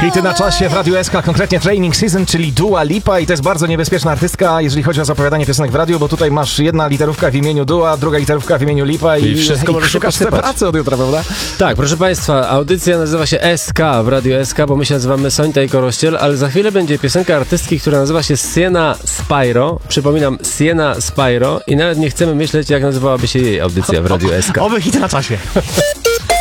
Hity na czasie w Radiu SK, konkretnie Training Season, czyli Dua Lipa, i to jest bardzo niebezpieczna artystka, jeżeli chodzi o zapowiadanie piosenek w radiu, bo tutaj masz jedna literówka w imieniu Dua, druga literówka w imieniu Lipa i wszystko może się szukasz sobie posypać. pracy od jutra, prawda? Tak, proszę Państwa, audycja nazywa się SK w Radiu SK, bo my się nazywamy Sońta i Korościel, ale za chwilę będzie piosenka artystki, która nazywa się Sienna Spyro. Przypominam, Sienna Spyro, i nawet nie chcemy myśleć, jak nazywałaby się jej audycja w Radiu SK. Oby hity na czasie.